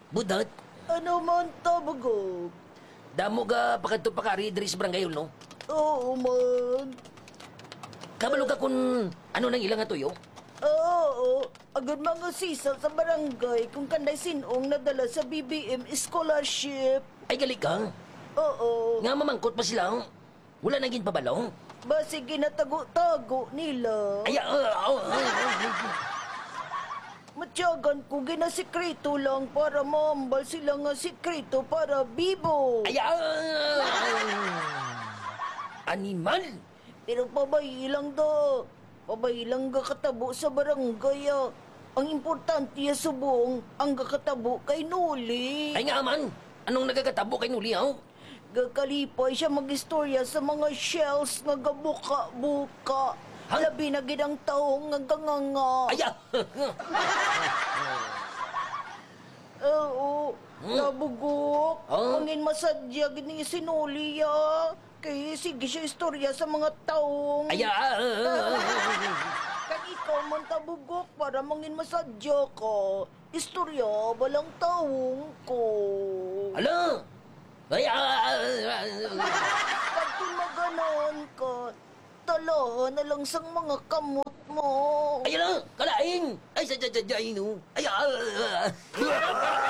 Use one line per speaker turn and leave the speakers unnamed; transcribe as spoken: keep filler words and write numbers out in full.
Budat,
Ano man tabagog?
damo ga pakadto pa kari diri sa barangay no?
Oo man.
Kabalo ka kung ano nang ilang atuyo?
Oo, agad mga sisa sa barangay kung kanday sinong nadala sa B B M scholarship.
Ay gali ka.
Oo,
Nga mamangkot pa sila. oh. Wala naging pabalaw.
basi ginatago-tago nila.
Ay, ah, ah, ah, ah.
Matyagan ko ginasikreto lang para maambal sila nga sikreto para bibo.
Ay, ah, animal.
Pero pabay lang da. Pabay lang ga katabo sa barangay ah. Ang importante ya subong, ang gakatabo kay Nuli.
Ay nga man. Anong nagkakatabo kay Nuli, oh?
Gakalipay siya magistorya sa mga shells nga gabuka-buka.
Ha?
Labi na gidang taong nga ganganga.
Ay, ah.
Oo,
Hmm?
nabugok.
Oh?
Angin masadya gini sinuli ya. Kaya sige siya istorya sa mga taong.
Ay, ah.
Kag ikaw man tabugok para mangin masadya ka. Istorya balang taong ko.
Hala. Ay, ah.
Pag tumaganon ka, talahan na lang sang mga kamot mo.
Ay, ala. Kalaing. Ay, sa, sa, sa, sa, ay, no. Ay, ah.